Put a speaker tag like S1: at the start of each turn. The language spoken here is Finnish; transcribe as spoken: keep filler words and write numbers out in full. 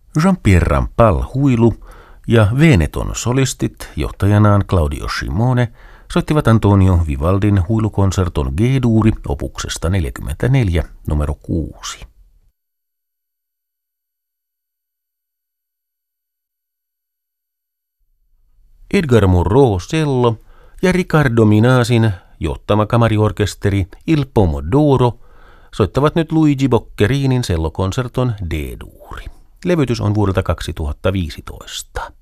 S1: Jean-Pierre Rampal huilu ja Veneton solistit johtajanaan Claudio Scimone soittivat Antonio Vivaldin huilukonserton G-duuri opuksesta neljäkymmentäneljä numero kuusi. Edgar Moreau cello ja Riccardo Minasin johtama kamariorkesteri Il Pomodoro soittavat nyt Luigi Boccherinin sellokonserton D-duuri. Levytys on vuodelta kaksituhattaviisitoista.